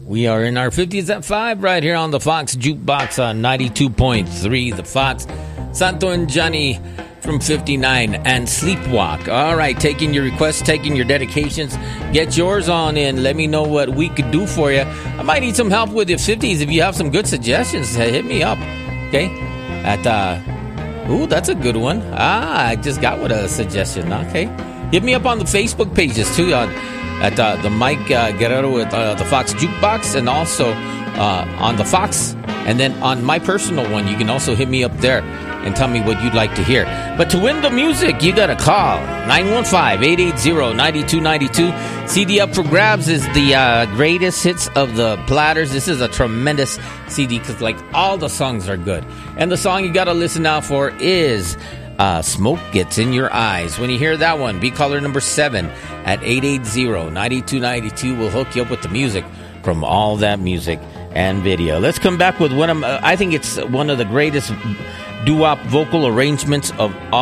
We are in our 50s at 5 right here on the Fox Jukebox on 92.3. The Fox, Santo and Johnny from 59 and Sleepwalk. All right, taking your requests, taking your dedications. Get yours on in. Let me know what we could do for you. I might need some help with your 50s. If you have some good suggestions, hit me up. Okay? Ooh, that's a good one. I just got with a suggestion. Okay. Hit me up on the Facebook pages too. At the Mike Guerrero with the Fox Jukebox, and also on the Fox, and then on my personal one, you can also hit me up there and tell me what you'd like to hear. But to win the music, you got to call 915-880-9292. CD up for grabs is the greatest hits of the Platters. This is a tremendous CD because like all the songs are good. And the song you got to listen out for is Smoke Gets in Your Eyes. When you hear that one, be caller number 7 at 880-9292. We'll hook you up with the music from All That Music and Video. Let's come back with I think it's one of the greatest doo-wop vocal arrangements of all